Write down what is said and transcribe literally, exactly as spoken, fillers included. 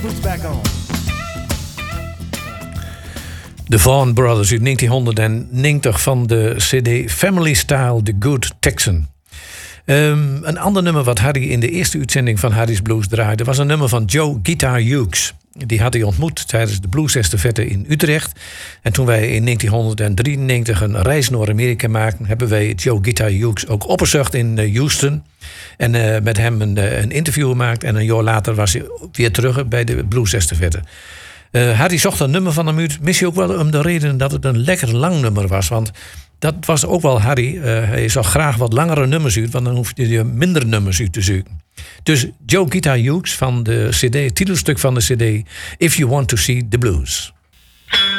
puts back on. De Vaughan Brothers uit negentienhonderdnegentig van de cd Family Style The Good Texan. Um, een ander nummer wat Harry in de eerste uitzending van Harry's Blues draaide was een nummer van Joe Guitar Hughes. Die had hij ontmoet tijdens de Bluesestafette in Utrecht. En toen wij in negentienhonderddrieënnegentig een reis naar Amerika maakten, hebben wij Joe Guitar Hughes ook opgezocht in Houston. En uh, met hem een, een interview gemaakt. En een jaar later was hij weer terug bij de Bluesestafette. Uh, Harry zocht een nummer van hem uit. Misschien ook wel om de reden dat het een lekker lang nummer was. Want dat was ook wel Harry. Uh, hij zag graag wat langere nummers uit. Want dan hoef je minder nummers uit te zoeken. Dus Joe Guitar Hughes van de cd, het titelstuk van de cd If You Want To See The Blues.